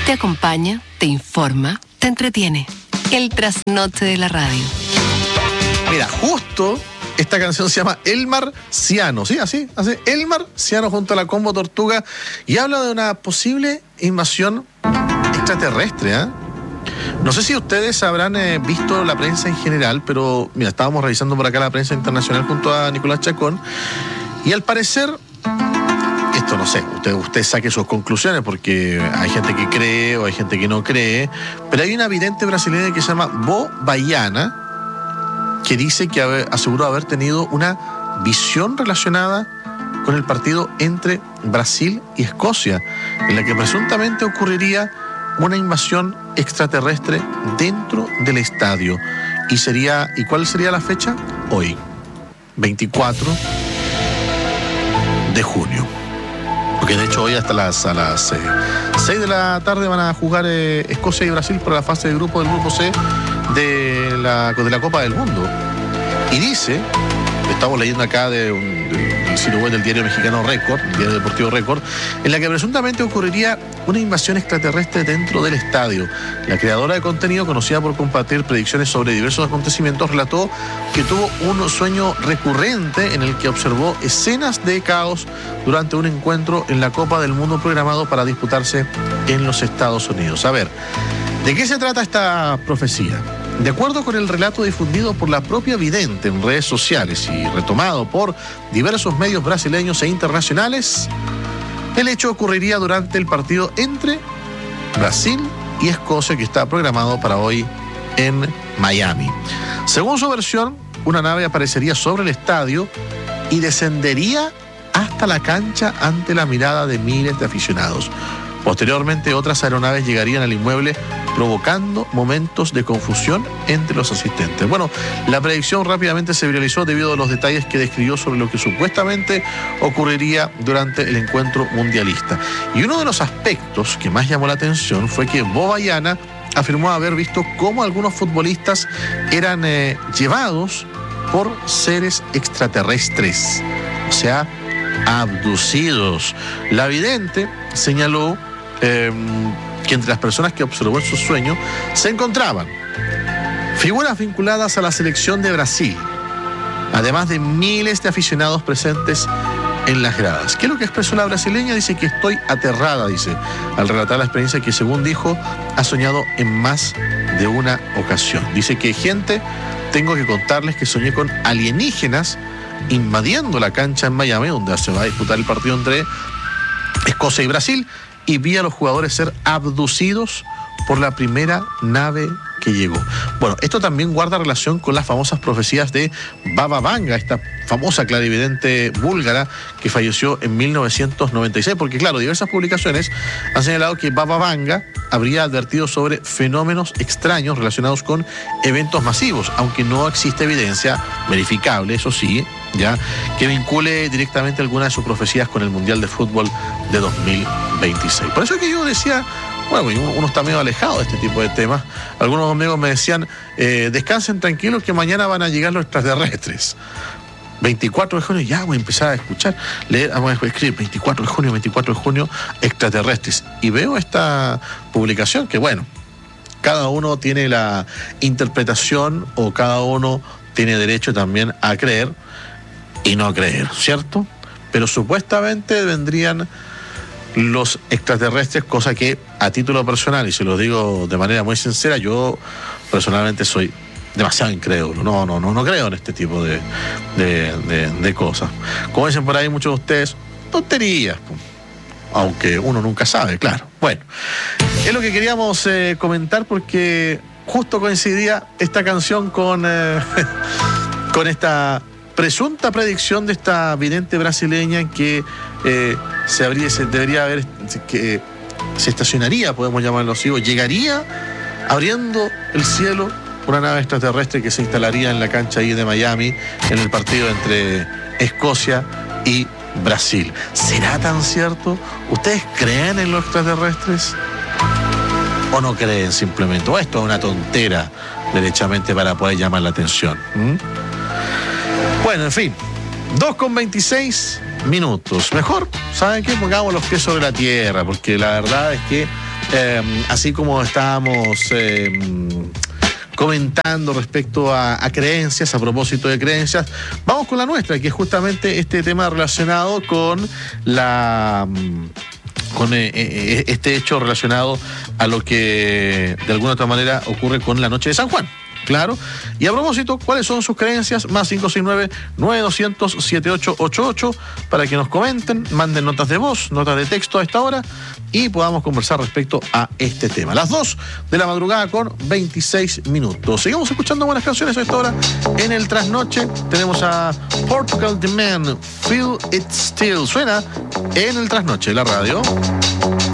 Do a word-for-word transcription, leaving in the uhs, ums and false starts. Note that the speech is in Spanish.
Te acompaña, te informa, te entretiene. El trasnoche de la radio. Mira, justo esta canción se llama El Marciano, ¿sí? Así, así, El Marciano junto a la Combo Tortuga, y habla de una posible invasión extraterrestre, ¿eh? No sé si ustedes habrán eh, visto la prensa en general, pero mira, estábamos revisando por acá la prensa internacional junto a Nicolás Chacón, y al parecer, esto no sé, usted, usted saque sus conclusiones, porque hay gente que cree o hay gente que no cree, pero hay una vidente brasileña que se llama Bo Baiana, que dice que haber, aseguró haber tenido una visión relacionada con el partido entre Brasil y Escocia, en la que presuntamente ocurriría una invasión extraterrestre dentro del estadio. Y sería, ¿y cuál sería la fecha? Hoy, veinticuatro de junio. Porque de hecho hoy hasta las, a las eh, seis de la tarde van a jugar eh, Escocia y Brasil por la fase de grupo del grupo C de la, de la Copa del Mundo. Y dice, estamos leyendo acá de un, de, del sitio web del diario mexicano Récord, el diario deportivo Récord, en la que presuntamente ocurriría una invasión extraterrestre dentro del estadio. La creadora de contenido, conocida por compartir predicciones sobre diversos acontecimientos, relató que tuvo un sueño recurrente en el que observó escenas de caos durante un encuentro en la Copa del Mundo programado para disputarse en los Estados Unidos. A ver, ¿de qué se trata esta profecía? De acuerdo con el relato difundido por la propia vidente en redes sociales y retomado por diversos medios brasileños e internacionales, el hecho ocurriría durante el partido entre Brasil y Escocia, que está programado para hoy en Miami. Según su versión, una nave aparecería sobre el estadio y descendería hasta la cancha ante la mirada de miles de aficionados. Posteriormente, otras aeronaves llegarían al inmueble, provocando momentos de confusión entre los asistentes. Bueno, la predicción rápidamente se viralizó debido a los detalles que describió sobre lo que supuestamente ocurriría durante el encuentro mundialista. Y uno de los aspectos que más llamó la atención fue que Bo Baiana afirmó haber visto cómo algunos futbolistas eran eh, llevados por seres extraterrestres, o sea, abducidos. La vidente señaló eh, que entre las personas que observó en su sueño se encontraban figuras vinculadas a la selección de Brasil, además de miles de aficionados presentes en las gradas. ¿Qué es lo que expresó la brasileña? Dice que estoy aterrada, dice, al relatar la experiencia que, según dijo, ha soñado en más de una ocasión. Dice que, gente, tengo que contarles que soñé con alienígenas invadiendo la cancha en Miami, donde se va a disputar el partido entre Escocia y Brasil, y vi a los jugadores ser abducidos por la primera nave que llegó. Bueno, esto también guarda relación con las famosas profecías de Baba Vanga, esta famosa clarividente búlgara que falleció en mil novecientos noventa y seis, porque claro, diversas publicaciones han señalado que Baba Vanga habría advertido sobre fenómenos extraños relacionados con eventos masivos, aunque no existe evidencia verificable, eso sí, ya, que vincule directamente alguna de sus profecías con el Mundial de Fútbol de dos mil veintiséis. Por eso es que yo decía, bueno, uno está medio alejado de este tipo de temas. Algunos amigos me decían, eh, descansen tranquilos que mañana van a llegar los extraterrestres. veinticuatro de junio, ya voy a empezar a escuchar, leer, vamos a escribir veinticuatro de junio, veinticuatro de junio, extraterrestres. Y veo esta publicación que, bueno, cada uno tiene la interpretación o cada uno tiene derecho también a creer y no creer, ¿cierto? Pero supuestamente vendrían los extraterrestres, cosa que a título personal, y se lo digo de manera muy sincera, yo personalmente soy demasiado incrédulo. No, no, no, no creo en este tipo de, de, de, de cosas. Como dicen por ahí muchos de ustedes, tonterías, aunque uno nunca sabe, claro. Bueno, es lo que queríamos eh, comentar, porque justo coincidía esta canción con, eh, con esta presunta predicción de esta vidente brasileña que eh, se, habría, se debería haber, que se estacionaría, podemos llamarlo así, o llegaría abriendo el cielo una nave extraterrestre que se instalaría en la cancha ahí de Miami en el partido entre Escocia y Brasil. ¿Será tan cierto? ¿Ustedes creen en los extraterrestres? ¿O no creen simplemente? ¿O esto es una tontera derechamente para poder llamar la atención? ¿Mm? Bueno, en fin, dos con veintiséis minutos. Mejor, ¿saben qué? Pongamos los pies sobre la tierra, porque la verdad es que Eh, así como estábamos eh, comentando respecto a, a creencias, a propósito de creencias, vamos con la nuestra, que es justamente este tema relacionado con la... con eh, eh, este hecho relacionado a lo que de alguna otra manera ocurre con la noche de San Juan. Claro. Y a propósito, ¿cuáles son sus creencias? Más cinco seis nueve, nueve dos cero cero, siete ocho ocho ocho para que nos comenten, manden notas de voz, notas de texto a esta hora y podamos conversar respecto a este tema. Las dos de la madrugada con veintiséis minutos. Sigamos escuchando buenas canciones a esta hora en el trasnoche. Tenemos a Portugal The Man, Feel It Still. Suena en el trasnoche, la radio.